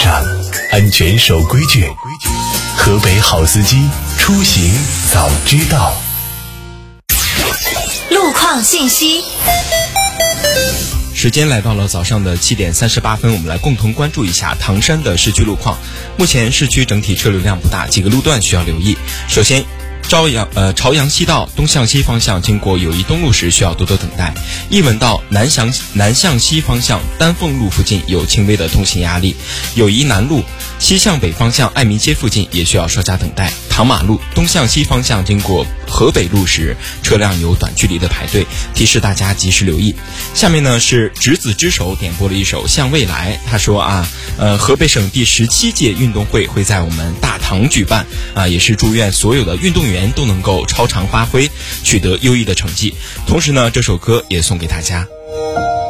上，安全守规矩。河北好司机，出行早知道。 路况信息。 时间来到了早上的7点38分，我们来共同关注一下唐山的市区路况。目前市区整体车流量不大，几个路段需要留意。首先，朝阳西道东向西方向经过友谊东路时需要多多等待。艺文道南向西方向丹凤路附近有轻微的通行压力。友谊南路西向北方向爱民街附近也需要稍加等待。唐马路东向西方向经过河北路时车辆有短距离的排队，提示大家及时留意。下面呢是执子之手点播了一首《向未来》，他说河北省第17届运动会会在我们大唐举办也是祝愿所有的运动员都能够超常发挥，取得优异的成绩。同时呢，这首歌也送给大家。